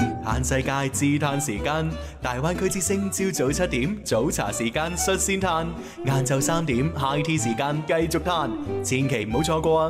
嘆世界自嘆時間，大灣區之聲朝早7點早茶時間率先嘆，晏晝3點 high tea 時間繼續嘆，千祈唔好錯過啊！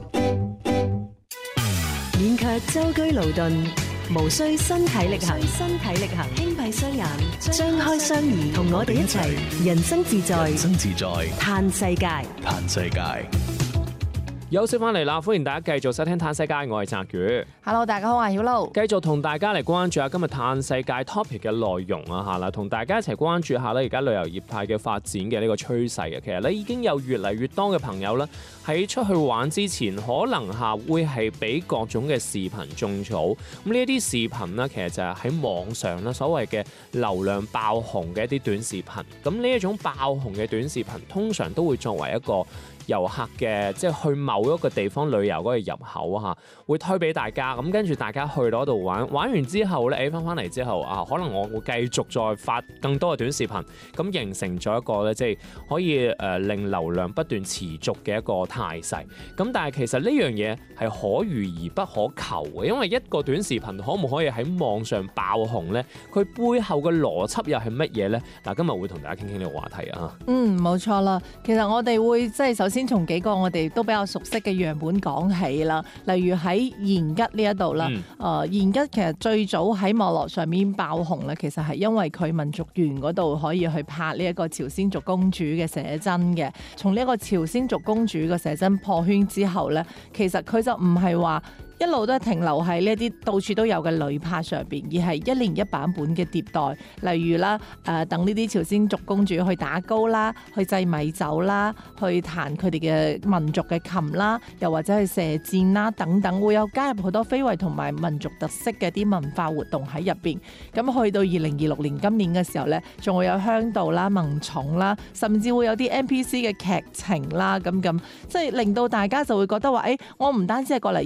免卻舟車勞頓，無需身體力行，輕閉雙眼，張開雙耳，同我哋一齊人生自在，嘆世界。 休息翻嚟啦，歡迎大家繼續收聽《嘆世界》，我係澤宇。 Hello， 大家好，我係曉露。 繼續同大家嚟關注下今日《嘆世界》topic 嘅內容啊嚇啦，同大家一齊關注下咧而家旅遊業態嘅發展嘅呢個趨勢嘅。其實咧已經有越嚟越多嘅朋友咧喺出去玩之前，可能會係俾各種嘅視頻種草。咁呢一啲視頻呢，其實就係喺網上啦，所謂嘅流量爆紅嘅一啲短視頻。咁呢一種爆紅嘅短視頻，通常都會作為一個遊客嘅即係去某一個地方旅遊嗰個入口嚇，會推俾大家。咁跟住大家去到嗰度玩完之後咧，翻嚟之後可能我會繼續再發更多嘅短視頻，咁形成咗一個咧，即係可以令流量不斷持續嘅一個態勢。咁但係其實呢樣嘢係可遇而不可求嘅，因為一個短視頻可唔可以喺網上爆紅咧？佢背後嘅邏輯又係乜嘢咧？嗱，今日會同大家傾傾呢個話題啊。 冇錯啦。其實我哋會即係首先從幾個我哋都比較熟悉嘅樣本講起啦，例如喺延吉呢一度啦，延吉其實最早喺網絡上面爆紅咧，其實係因為佢民族園嗰度可以去拍呢一個朝鮮族公主嘅寫真嘅。從呢一個朝鮮族公主嘅寫真破圈之後咧，其實佢就唔係話一路都係停留喺呢一啲到處都有嘅旅拍上邊，而係一年一版本嘅迭代。例如啦，等呢啲朝鮮族公主去打糕啦，去祭米酒啦，去彈佢哋嘅民族嘅琴啦，又或者去射箭啦等等，會有加入好多非遺同埋民族特色嘅啲文化活動喺入邊。咁去到2026年今年嘅時候咧，仲會有香道啦、萌寵啦，甚至會有啲 NPC 嘅劇情啦，咁即係令到大家就會覺得話，我唔單止係過嚟